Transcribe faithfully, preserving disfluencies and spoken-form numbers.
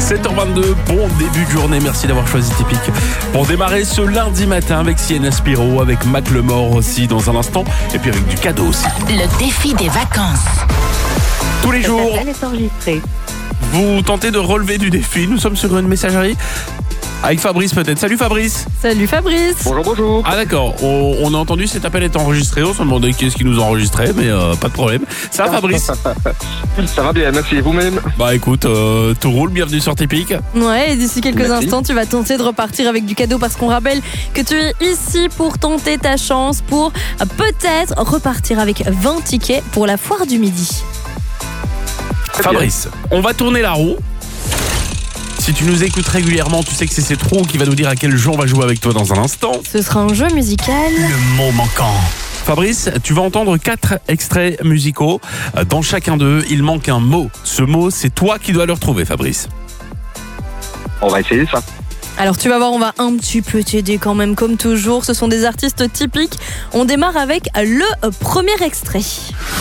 sept heures vingt-deux, bon début de journée, merci d'avoir choisi Typique. Pour démarrer ce lundi matin avec Sienna Spiro, avec Mac Lemore aussi dans un instant, et puis avec du cadeau aussi. Le défi des vacances. Tous les jours, Elle est enregistrée. vous tentez de relever du défi, nous sommes sur une messagerie avec Fabrice peut-être. Salut Fabrice. Salut Fabrice. Bonjour, bonjour. Ah d'accord, on, on a entendu cet appel est enregistré, on se demandait qui est-ce qui nous enregistrait, mais euh, pas de problème. Ça va Fabrice? Ça va bien, merci. Et vous-même? Bah écoute, euh, tout roule, bienvenue sur Typique. Ouais, et d'ici quelques Merci. instants, tu vas tenter de repartir avec du cadeau parce qu'on rappelle que tu es ici pour tenter ta chance pour euh, peut-être repartir avec vingt tickets pour la foire du midi. Fabrice, on va tourner la roue. Si tu nous écoutes régulièrement, tu sais que c'est cette roue qui va nous dire à quel jeu on va jouer avec toi dans un instant. Ce sera un jeu musical. Le mot manquant. Fabrice, tu vas entendre quatre extraits musicaux. Dans chacun d'eux, il manque un mot. Ce mot, c'est toi qui dois le retrouver, Fabrice. On va essayer ça. Alors tu vas voir, on va un petit peu t'aider quand même comme toujours. Ce sont des artistes typiques. On démarre avec le premier extrait.